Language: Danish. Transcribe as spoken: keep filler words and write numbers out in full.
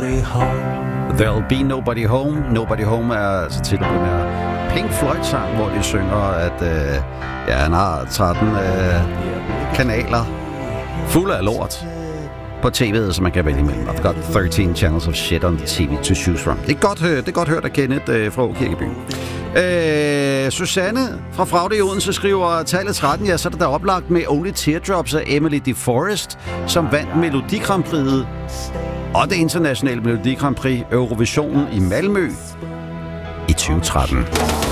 There'll be nobody home. Nobody home er altså til den her Pink Floyd-sang, hvor de synger, at øh, ja, han har tretten øh, kanaler fulde af lort på tv'et, som man kan vælge imellem. I've got thirteen channels of shit on the T V to choose from. Det er godt, det er godt hørt af Kenneth øh, fra Kirkeby. Øh, Susanne fra Fraude i Odense skriver tallet tretten, ja, så er der oplagt med Only Teardrops af Emily DeForest, som vandt Melodi Grand Prix'et og det internationale Melodi Grand Prix Eurovisionen i Malmø i tyve tretten.